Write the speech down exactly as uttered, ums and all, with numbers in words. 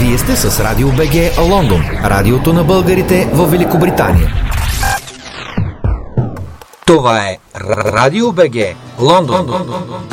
Вие сте с Радио БГ Лондон, радиото на българите в Великобритания. Това е Радио БГ Лондон.